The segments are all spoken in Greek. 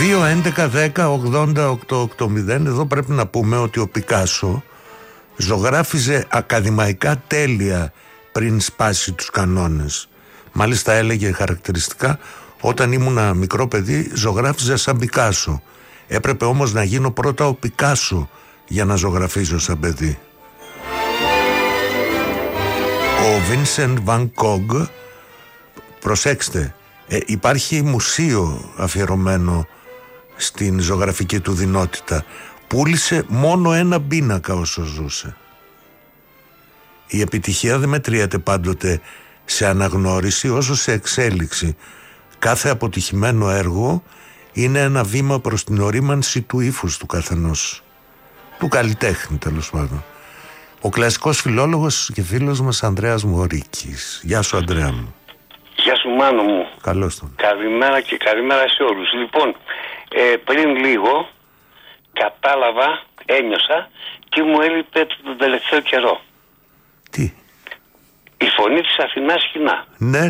2-11-10-80-880. Εδώ πρέπει να πούμε ότι ο Πικάσο ζωγράφιζε ακαδημαϊκά τέλεια πριν σπάσει τους κανόνες. Μάλιστα έλεγε χαρακτηριστικά, όταν ήμουνα μικρό παιδί ζωγράφιζα σαν Πικάσο. Έπρεπε όμως να γίνω πρώτα ο Πικάσο για να ζωγραφίζω σαν παιδί. Ο Βίνσεντ Βαν Κόγκ, προσέξτε, υπάρχει μουσείο αφιερωμένο στην ζωγραφική του δυνότητα. Πούλησε μόνο ένα πίνακα όσο ζούσε. Η επιτυχία δεν μετριέται πάντοτε σε αναγνώριση όσο σε εξέλιξη. Κάθε αποτυχημένο έργο είναι ένα βήμα προς την ορίμανση του ύφους του καθενός, του καλλιτέχνη τέλος πάντων. Ο κλασικός φιλόλογος και φίλος μας Ανδρέας Μωρίκης. Γεια σου Ανδρέα μου. Γεια σου Μάνο μου. Καλώς τον. Καλημέρα και καλημέρα σε όλους. Λοιπόν, πριν λίγο κατάλαβα, ένιωσα τι μου έλειπε τον τελευταίο καιρό. Τι? Η φωνή της Αθηνάς κοινά. Ναι.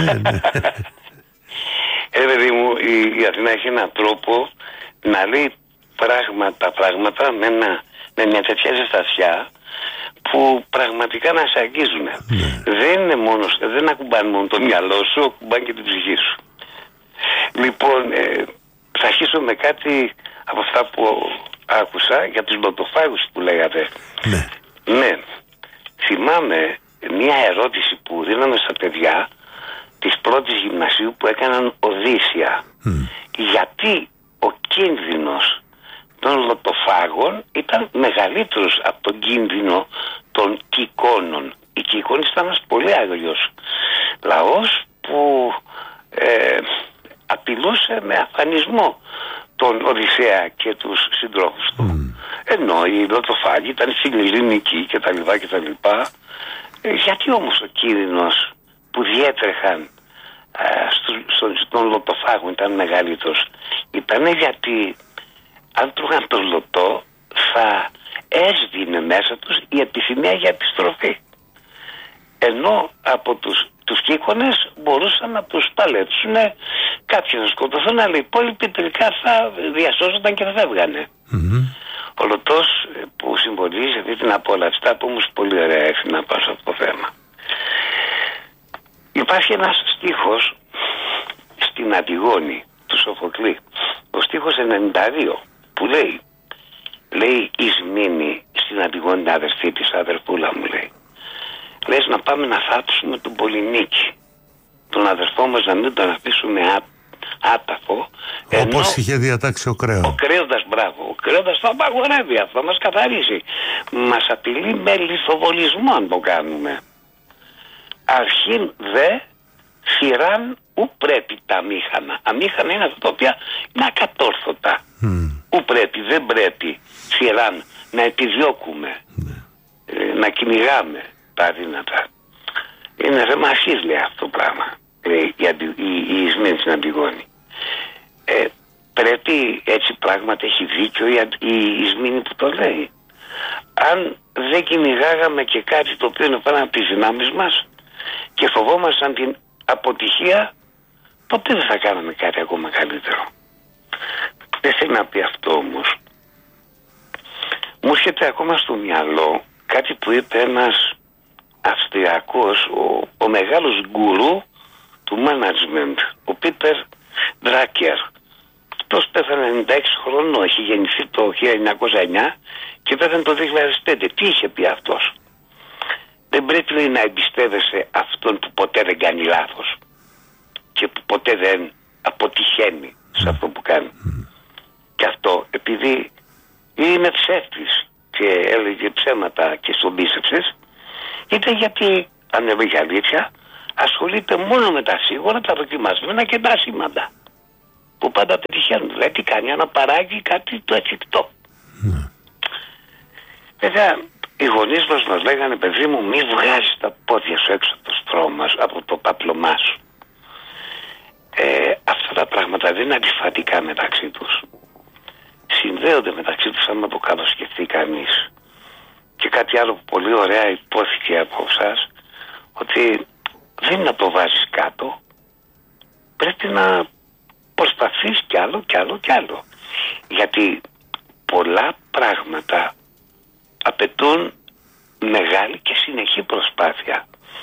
Παιδί μου, η Αθηνά έχει έναν τρόπο να λέει πράγματα με μια τέτοια ζεστασιά που πραγματικά να σε αγγίζουν. Ναι. Δεν ακουμπάνε μόνο το μυαλό σου, ακουμπάνε και την ψυχή σου. Λοιπόν, θα αρχίσω με κάτι από αυτά που άκουσα για τους λωτοφάγους που λέγατε. Ναι. Θυμάμαι μια ερώτηση που δίναμε στα παιδιά της πρώτης γυμνασίου που έκαναν Οδύσσια. Γιατί ο κίνδυνος των λωτοφάγων ήταν μεγαλύτερος από τον κίνδυνο των Κικώνων. Οι Κικώνες ήταν ένας πολύ άγριος λαός που απειλούσε με αφανισμό τον Οδυσσέα και τους συντρόφους του. Ενώ οι λωτοφάγοι ήταν φιλελληνικοί κτλ. Γιατί όμως ο κίνδυνος που διέτρεχαν στον λωτοφάγο ήταν μεγαλύτερος? Ήτανε γιατί αν τρώγαν το λωτό θα έσβηνε μέσα τους η επιθυμία για επιστροφή. Ενώ από τους Κίκονες μπορούσαν να τους παλέψουν, κάποιοι να σκοτωθούν, αλλά οι υπόλοιποι τελικά θα διασώζονταν και θα φεύγανε. Ο λωτός που συμβολίζει αυτή την απόλαυση, που όμως πολύ ωραία έχει να πάω σε αυτό το θέμα. Υπάρχει ένας στίχος στην Αντιγόνη του Σοφοκλή, ο στίχος 92, που λέει η Σμήνη στην Αντιγόνη, την αδερφή της, αδερφούλα μου, λες να πάμε να θάψουμε τον Πολυνίκη, τον αδερφό μας, να μην τον αφήσουμε άταφο. Όπως είχε διατάξει ο Κρέοντας. Ο Κρέοντας, μπράβο. Ο Κρέοντας θα απαγορεύει αυτό, μας καθαρίζει. Μας απειλεί με λιθοβολισμό αν το κάνουμε. Αρχήν δε φυράν ου πρέπει τα αμήχανα. Αμήχανα είναι αυτά τα οποία είναι ακατόρθωτα. Ου πρέπει, δεν πρέπει φυράν να επιδιώκουμε, να κυνηγάμε τα αδύνατα. Είναι θέμα αρχής, λέει αυτό το πράγμα. Η Ισμήνη στην Αντιγόνη. Πρέπει έτσι πράγματι, έχει δίκιο η Ισμήνη που το λέει. Αν δεν κυνηγάγαμε και κάτι το οποίο είναι πάνω από τις δυνάμεις μας και φοβόμασταν την αποτυχία, ποτέ δεν θα κάναμε κάτι ακόμα καλύτερο. Δεν θέλει να πει αυτό όμως. Μου έρχεται ακόμα στο μυαλό κάτι που είπε ένας Αυστριακός, ο μεγάλος γκουρού του management, ο Πίτερ Ντράκερ. Αυτός πέθανε 96 χρονών, έχει γεννηθεί το 1909 και πέθανε το 2005. Τι είχε πει αυτός? Δεν πρέπει, λέει, να εμπιστεύεσαι αυτόν που ποτέ δεν κάνει λάθος και που ποτέ δεν αποτυχαίνει σε αυτό που κάνει. Και αυτό επειδή είναι ψεύτης και έλεγε ψέματα και στον πίστεψες, είτε γιατί, αν έλεγε αλήθεια, ασχολείται μόνο με τα σίγουρα, τα δοκιμασμένα και τα ασήμαντα που πάντα πετυχαίνουν. Δηλαδή τι κάνει? Να παράγει κάτι το εφικτό. Βέβαια οι γονείς μας λέγανε, παιδί μου, μη βγάζεις τα πόδια σου έξω από το στρώμα, από το παπλωμά σου. Αυτά τα πράγματα δεν είναι αντιφατικά μεταξύ τους. Συνδέονται μεταξύ τους άμα το καλοσκεφτεί κανείς. Και κάτι άλλο που πολύ ωραία υπόθηκε από εσάς, ότι δεν είναι να το βάζεις κάτω, πρέπει να προσπαθείς και κι άλλο. Γιατί πολλά πράγματα απαιτούν μεγάλη και συνεχή προσπάθεια.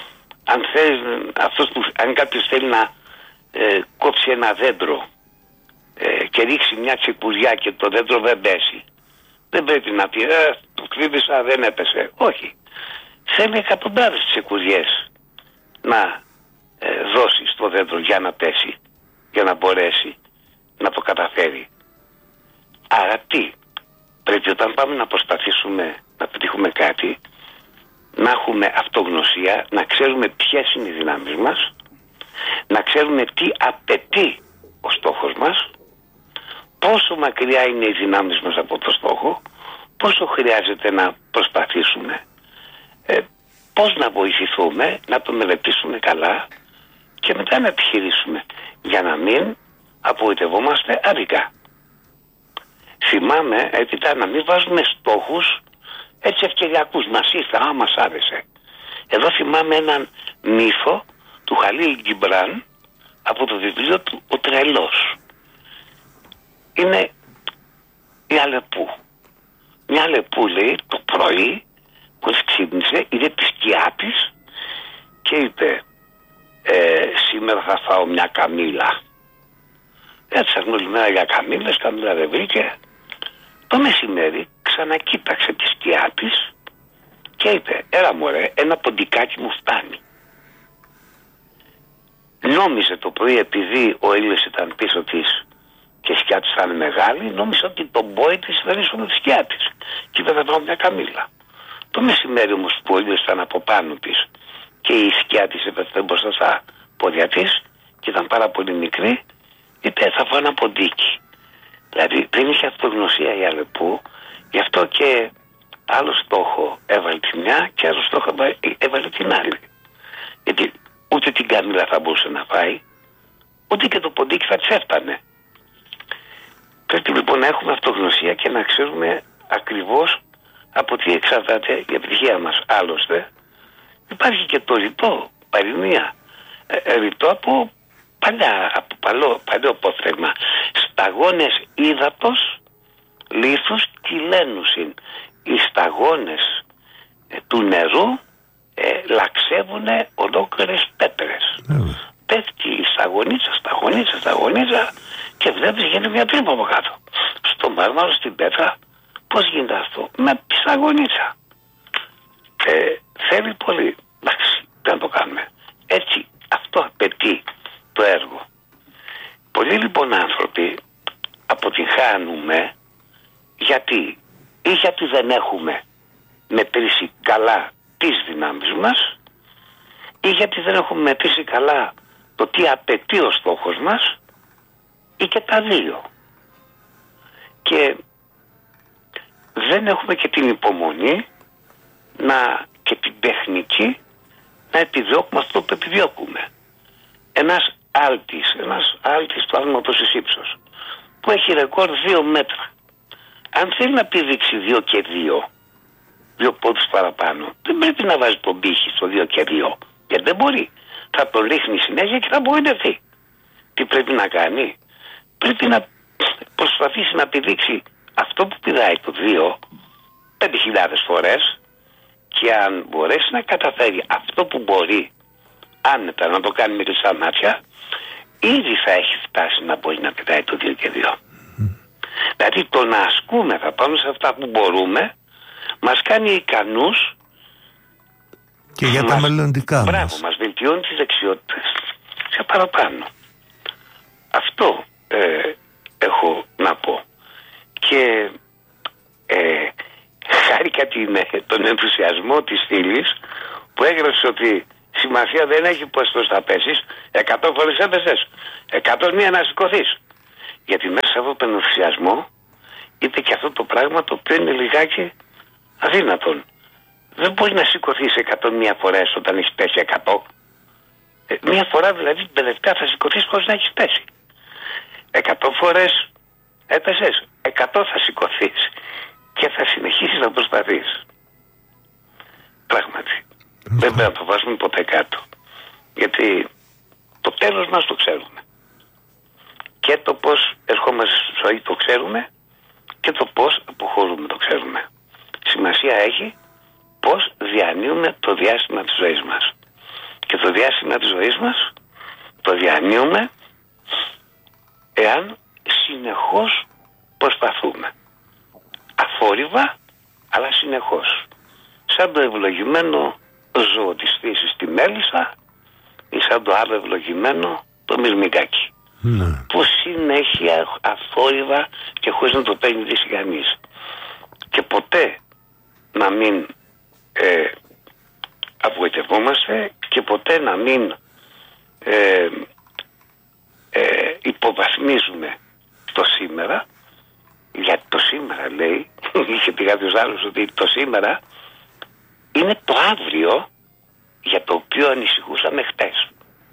Αν κάποιος θέλει να κόψει ένα δέντρο και ρίξει μια τσικουριά και το δέντρο δεν πέσει, δεν πρέπει να πει το κλείδησα, δεν έπεσε. Όχι. Θέλει εκατοντάδες τσικουριές να δώσει στο δέντρο για να πέσει, για να μπορέσει να το καταφέρει. Άρα τι? Πρέπει όταν πάμε να προσπαθήσουμε να πετύχουμε κάτι, να έχουμε αυτογνωσία, να ξέρουμε ποιες είναι οι δυνάμεις μας, να ξέρουμε τι απαιτεί ο στόχος μας, πόσο μακριά είναι οι δυνάμεις μας από το στόχο, πόσο χρειάζεται να προσπαθήσουμε, πώς να βοηθηθούμε, να το μελετήσουμε καλά και μετά να επιχειρήσουμε για να μην απογοητευόμαστε άδικα. Θυμάμαι έπειτα να μην βάζουμε στόχους έτσι ευκαιριακούς. Μας ήρθε, μας άρεσε. Εδώ θυμάμαι έναν μύθο του Χαλίλ Γκιμπράν από το βιβλίο του «Ο Τρελός». Είναι η Αλεπού. Μια Αλεπού, λέει, το πρωί μόλις ξύπνησε, είδε τη σκιά της και είπε σήμερα θα φάω μια καμήλα. Έτσανε όλη μέρα για καμήλες, καμήλα δεν βρήκε. Το μεσημέρι ξανακοίταξε τη σκιά της και είπε έλα μωρέ, ένα ποντικάκι μου φτάνει. Νόμιζε το πρωί, επειδή ο ήλιος ήταν πίσω της και η σκιά της θα είναι μεγάλη, νόμιζε ότι το μπόι της θα ρίξουν τη σκιά της και είπε θα βρω μια καμήλα. Το μεσημέρι όμως που ο ήλιος ήταν από πάνω της και η σκιά της έπεφτε μπροστά στα πόδια της και ήταν πάρα πολύ μικρή, είπε θα φάω ένα ποντίκι. Δηλαδή δεν είχε αυτογνωσία η Αλεπού, γι' αυτό και άλλο στόχο έβαλε τη μια και άλλο στόχο έβαλε την άλλη. Γιατί ούτε την καμήλα θα μπορούσε να φάει, ούτε και το ποντίκι θα της έφτανε. Πρέπει λοιπόν να έχουμε αυτογνωσία και να ξέρουμε ακριβώς από τι εξαρτάται η επιτυχία μας. Άλλωστε υπάρχει και το ρητό, παροιμία, ρητό από παλαιό απόφθεγμα. Σταγόνες ύδατος λίθους κυλένουσιν. Οι σταγόνες του νερού λαξεύουνε ολόκληρες πέτρες. Πέφτει η σταγονίτσα και βλέπεις γίνει μια τρύπα από κάτω. Στο μάρμαρο, στην πέτρα, πώς γίνεται αυτό? Με τη σταγονίτσα. Θέλει πολύ. Εντάξει, δεν το κάνουμε. Έτσι, αυτό απαιτεί το έργο. Πολλοί λοιπόν άνθρωποι αποτυγχάνουμε γιατί δεν έχουμε μετρήσει καλά τις δυνάμεις μας ή γιατί δεν έχουμε μετρήσει καλά το τι απαιτεί ο στόχος μας ή και τα δύο. Και δεν έχουμε και την υπομονή και την τεχνική να επιδιώκουμε αυτό που επιδιώκουμε. Ένας άλτης του άλματος εις ύψος που έχει ρεκόρ 2 μέτρα, αν θέλει να πηδήξει 2 και 2 πόντους παραπάνω, δεν πρέπει να βάζει τον πύχη στο 2 και 2, γιατί δεν μπορεί. Θα το ρίχνει συνέχεια και θα απογοητευτεί. Τι πρέπει να κάνει? Πρέπει να προσπαθήσει να πηδήξει αυτό που πηδάει το 2 5.000 φορές, και αν μπορέσει να καταφέρει αυτό που μπορεί άνετα να το κάνει με κλειστά μάτια, ήδη θα έχει φτάσει να μπορεί να πετάει το 2 και 2. Δηλαδή το να ασκούμε θα πάμε σε αυτά που μπορούμε μας κάνει ικανούς και για τα μελλοντικά μας. Μας βελτιώνει τις δεξιότητες σε παραπάνω. Αυτό έχω να πω. Και χάρηκα τον ενθουσιασμό της φίλης που έγραψε ότι σημασία δεν έχει πόσος θα πέσεις, 100 φορές έπεσες, 101 να σηκωθείς. Γιατί μέσα σε αυτόν τον ενθουσιασμό είπε και αυτό το πράγμα το οποίο είναι λιγάκι αδύνατον. Δεν μπορεί να σηκωθείς 101 φορές όταν έχεις πέσει 100. Μία φορά δηλαδή την τελευταία θα σηκωθείς χωρίς να έχεις πέσει. 100 φορές έπεσες, 100 θα σηκωθείς και θα συνεχίσεις να προσπαθείς. Πράγματι. Δεν πρέπει να το βάζουμε ποτέ κάτω. Γιατί το τέλος μας το ξέρουμε. Και το πώς ερχόμαστε στη ζωή το ξέρουμε και το πώς αποχωρούμε το ξέρουμε. Σημασία έχει πώς διανύουμε το διάστημα της ζωής μας. Και το διάστημα της ζωής μας το διανύουμε εάν συνεχώς προσπαθούμε. Αφόρυβα, αλλά συνεχώς. Σαν το ευλογημένο ζώο της φύσης τη μέλισσα ή σαν το άλλο ευλογημένο το μυρμηγκάκι. Ναι. Που συνέχεια αφόρυβα και χωρίς να το παίρνει δύση κανείς. Και ποτέ να μην απογοητευόμαστε και ποτέ να μην υποβαθμίζουμε το σήμερα, γιατί το σήμερα, λέει, είχε πει κάποιος άλλος, ότι το σήμερα είναι το αύριο για το οποίο ανησυχούσαμε χτες.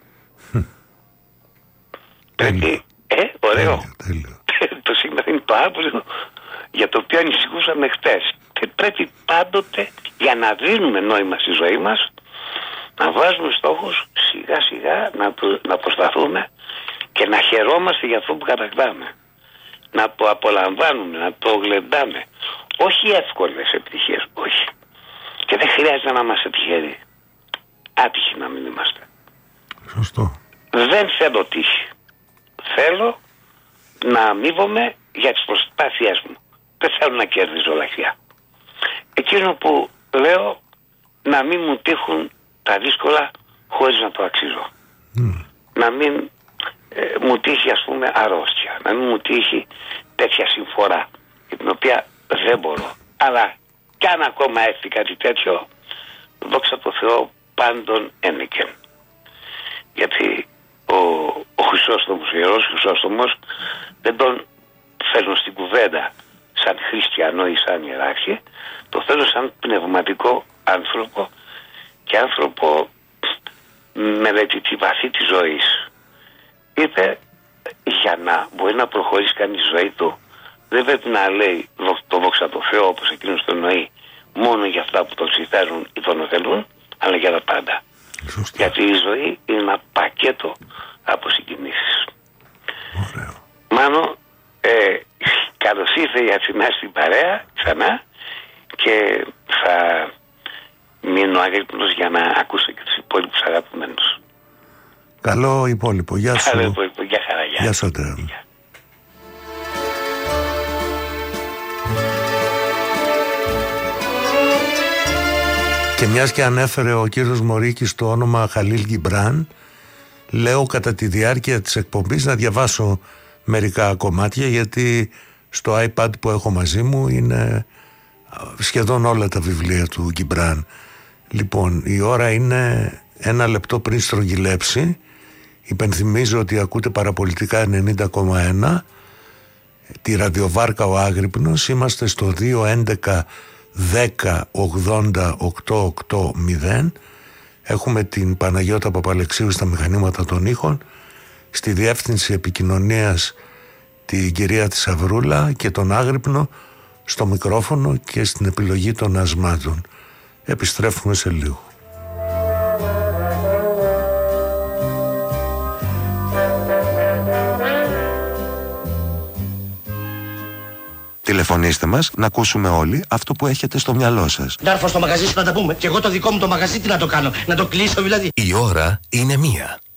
Πρέπει, ωραίο. Τέλειο. Το σήμερα είναι το αύριο για το οποίο ανησυχούσαμε χτες. Και πρέπει πάντοτε, για να δίνουμε νόημα στη ζωή μας, να βάζουμε στόχους σιγά σιγά, να προσπαθούμε και να χαιρόμαστε για αυτό που κατακτάμε. Να το απολαμβάνουμε, να το γλεντάμε. Όχι εύκολες επιτυχίες, όχι. Και δεν χρειάζεται να είμαστε τυχεροί. Άτυχοι να μην είμαστε. Σωστό. Δεν θέλω τύχη. Θέλω να αμείβομαι για τις προσπάθειές μου. Δεν θέλω να κερδίζω λαχεία. Εκείνο που λέω, να μην μου τύχουν τα δύσκολα χωρίς να το αξίζω. Να μην μου τύχει, ας πούμε, αρρώστια. Να μην μου τύχει τέτοια συμφορά για την οποία δεν μπορώ. Αλλά κι αν ακόμα έρθει κάτι τέτοιο, δόξα τω Θεώ πάντων ένικεν. Γιατί ο Χρυσόστομος, ο Ιερός Χρυσόστομος, δεν τον φέρνω στην κουβέντα σαν χριστιανό ή σαν ιεράρχη, το θέλω σαν πνευματικό άνθρωπο και άνθρωπο μελετητή βαθύ της ζωής. Είπε, για να μπορεί να προχωρήσει κανείς τη ζωή του, δεν πρέπει να λέει το δόξα τω Θεώ όπως εκείνος το εννοεί μόνο για αυτά που τον συμφέρουν ή τον ωφελούν, αλλά για τα πάντα. Σωστά. Γιατί η ζωή είναι ένα πακέτο από συγκινήσεις. Ωραίο. Μάνο, καλώς ήρθε η Αθηνά στην παρέα ξανά και θα μείνω αγρύπνος για να ακούσω και τους υπόλοιπους αγαπημένους. Καλό υπόλοιπο. Γεια σου. Καλό υπόλοιπο. Γεια χαρά. Γεια σου, Αντρέα. Και μιας και ανέφερε ο κύριος Μωρίκης το όνομα Χαλίλ Γκιμπράν, λέω κατά τη διάρκεια της εκπομπής να διαβάσω μερικά κομμάτια, γιατί στο iPad που έχω μαζί μου είναι σχεδόν όλα τα βιβλία του Γκιμπράν. Λοιπόν, η ώρα είναι 1 λεπτό πριν στρογγυλέψει. Υπενθυμίζω ότι ακούτε Παραπολιτικά 90,1, τη ραδιοβάρκα Ο Άγρυπνος. Είμαστε στο 211 10 80 880. Έχουμε την Παναγιώτα Παπαλεξίου στα μηχανήματα των ήχων, στη διεύθυνση επικοινωνίας την κυρία της Αυρούλα και τον Άγρυπνο στο μικρόφωνο και στην επιλογή των ασμάτων. Επιστρέφουμε σε λίγο. Τηλεφωνήστε μας να ακούσουμε όλοι αυτό που έχετε στο μυαλό σας. Να έρθω στο μαγαζί σου να τα πούμε. Και εγώ το δικό μου το μαγαζί τι να το κάνω, να το κλείσω δηλαδή. Η ώρα είναι 1.